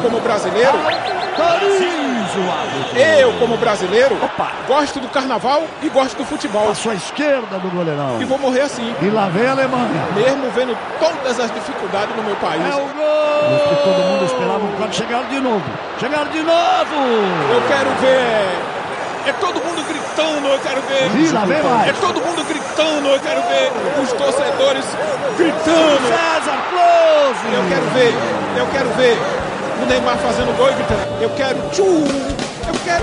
como brasileiro, gosto do carnaval e gosto do futebol. Passou à esquerda do goleirão. E vou morrer assim. E lá vem a Alemanha. Mesmo vendo todas as dificuldades no meu país. É o gol! Que todo mundo esperava quando chegaram de novo. Chegaram de novo! Eu quero ver. É todo mundo gritando, eu quero ver. E lá vem mais. É todo mundo gritando, eu quero ver os torcedores gritando. César Close! Eu quero ver o Neymar fazendo gol e gritando. Eu quero